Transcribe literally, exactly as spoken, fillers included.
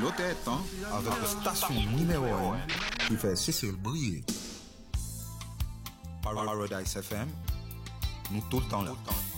tête, hein, avec la station numéro un qui fait Cécile briller. Paradise F M, nous tout le temps là.